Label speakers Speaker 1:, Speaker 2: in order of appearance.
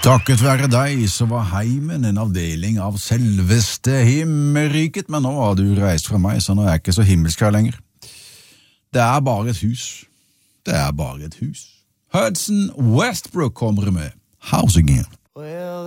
Speaker 1: Takket være deg så var heimen en avdeling av selveste himmeriket, men nå har du reist fra meg, så nå er jeg ikke så himmelsk her lenger. Det er bare et hus. Det er bare et hus. Hudson Westbrook kommer med House Again.